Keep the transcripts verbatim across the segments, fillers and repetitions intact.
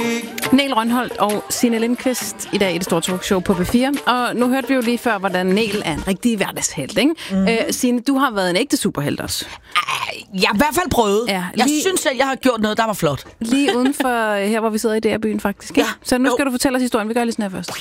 Niel Rønholt og Signe Lindqvist i dag i det store talkshow på P fire. Og nu hørte vi jo lige før, hvordan Niel er en rigtig hverdagshelt, ikke? Mm. Øh, Signe, du har været en ægte superhelt også. Jeg har i hvert fald prøvet. Ja, lige... lige... Jeg synes selv, jeg har gjort noget, der var flot. Lige uden for her, hvor vi sidder i D R-byen faktisk. Ikke? Ja. Så nu skal jo. du fortælle os historien. Vi gør lige sådan her først.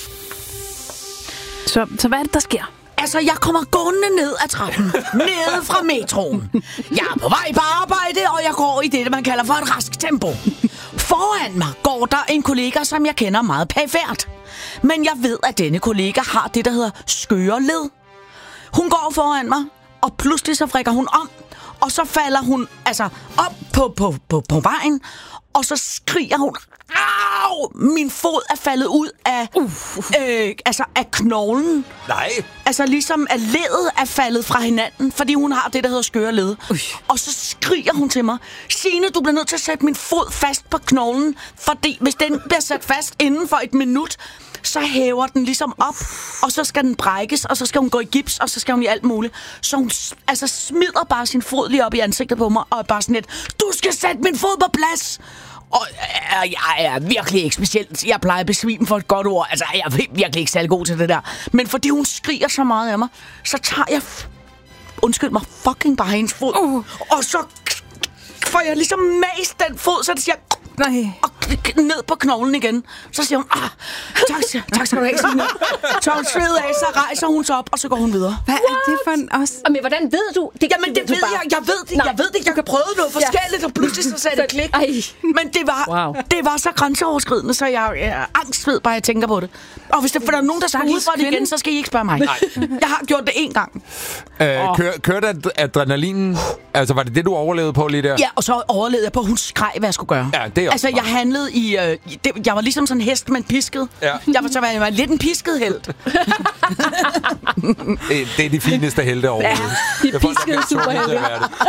Så, så hvad er det, der sker? Altså, jeg kommer gående ned ad trappen. Nede fra metroen. Jeg er på vej på arbejde, og jeg går i det, man kalder for et rask tempo. Foran mig går der en kollega, som jeg kender meget perifert. Men jeg ved, at denne kollega har det, der hedder skøre led. Hun går foran mig, og pludselig så frikker hun om. Og så falder hun altså op på, på, på, på vejen, og så skriger hun, au, min fod er faldet ud af, uh, øh, altså af knoglen. Nej. Altså ligesom at leddet er faldet fra hinanden, fordi hun har det, der hedder skøre led. Uh. Og så skriger hun til mig, Signe, du bliver nødt til at sætte min fod fast på knoglen, fordi hvis den bliver sat fast inden for et minut, så hæver den ligesom op, og så skal den brækkes, og så skal hun gå i gips, og så skal hun i alt muligt. Så hun altså smider bare sin fod lige op i ansigtet på mig, og er bare sådan lidt, du skal sætte min fod på plads! Og øh, jeg er virkelig ikke specielt. Jeg plejer at besvime for et godt ord. Altså, jeg er virkelig ikke særlig god til det der. Men fordi hun skriger så meget af mig, så tager jeg, undskyld mig, fucking bare hendes fod. Uh. Og så får jeg ligesom mast den fod, så det siger, nej. Og ned på knoglen igen. Så siger hun, ah, tak, tak skal du have, Signe. Så hun sveder af, så rejser hun sig op, og så går hun videre. Hvad er det for en også? Men hvordan ved du? Det, Jamen, det ved bare... jeg. Jeg ved det. Nej. Jeg ved det. Jeg kan prøve noget forskelligt, og pludselig så sagde det klik. Ej. Men det var, wow. det var så grænseoverskridende, så jeg er angst bare, jeg tænker på det. Og hvis der, for der er nogen, der skal ud for det igen, så skal I ikke spørge mig. Nej. Jeg har gjort det én gang. Øh, oh. kør, kørte ad- adrenalinen? Altså, var det det, du overlevede på lige der? Ja, og så overlevede jeg på, at hun skreg, hvad jeg skulle gøre. Ja, det er altså, jeg handlede i... Øh, det, jeg var ligesom sådan en hest, men pisket. Ja. Jeg var så jeg var lidt en pisket helt. det, det er de fineste helte overhovedet. Ja, de piskede superhelte.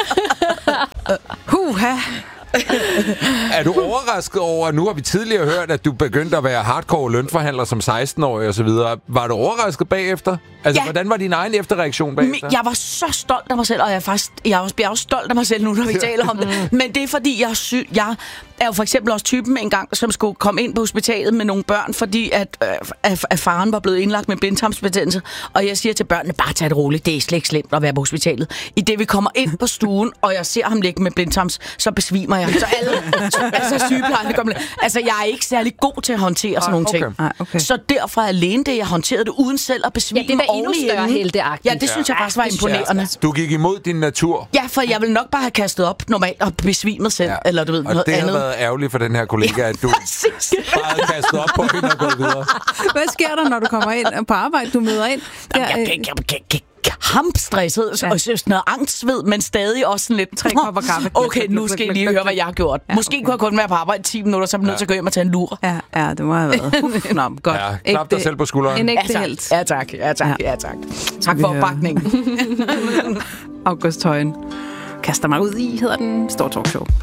Huha. Er du overrasket over, at nu har vi tidligere hørt, at du begyndte at være hardcore lønforhandler som seksten-årig og så videre. Var du overrasket bagefter? Altså, ja. Hvordan var din egen efterreaktion bagefter? Jeg var så stolt af mig selv, og jeg er faktisk jeg er også, jeg er også stolt af mig selv nu, når vi taler om det. Men det er fordi, jeg, sy- jeg er jo for eksempel også typen en gang, som skulle komme ind på hospitalet med nogle børn, fordi at, øh, at, at faren var blevet indlagt med blindtarmsbetændelse. Og jeg siger til børnene, bare tag det roligt, det er slet ikke slemt at være på hospitalet. I det vi kommer ind på stuen, og jeg ser ham ligge med blindtarms, så besvimer jeg. Så alle, altså sygeplejerne kommer. Altså, jeg er ikke særlig god til at håndtere sådan nogle okay. ting. Ah, okay. Så derfra alene det, jeg hånterede det uden selv at besvime. Ja, det er endnu større helteagtigt. Ja, det synes jeg faktisk var imponerende. Du gik imod din natur. Ja, for jeg ville nok bare have kastet op normalt og besvimet selv, ja. Eller du ved, og noget det andet. har været ærgerligt for den her kollega, at du bare havde kastet op på hende og gået videre. Hvad sker der, når du kommer ind på arbejde, du møder ind? Der, Jamen, jeg, jeg, jeg, jeg, jeg, hamstresset, ja. Og sådan noget angstsved, men stadig også sådan lidt... Tre kopper kaffe. Okay, nu skal I lige høre, hvad jeg har gjort. Ja, Måske okay. kunne jeg kun være på arbejde ti minutter, så er jeg nødt til at gå hjem og tage en lur. Ja, ja, det må have været. Nå, godt. Ja, klap dig selv på skulderen. En ægte ja, tak. helt. Ja, tak. Ja, tak. Ja, tak. Tak for opbakningen. August Højen kaster mig ud i, hedder den Stor Talkshow.